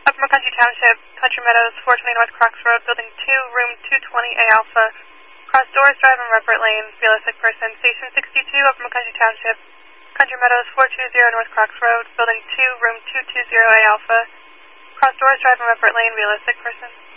Upper McCountry Township, Country Meadows, 420 North Crocs Road, Building 2, Room 220A Alpha. Cross Doors Drive and Rupert Lane, realistic person. Station 62, Upper McCountry Township, Country Meadows, 420 North Crocs Road, Building 2, Room 220A Alpha. Cross Doors Drive and Rupert Lane, realistic person.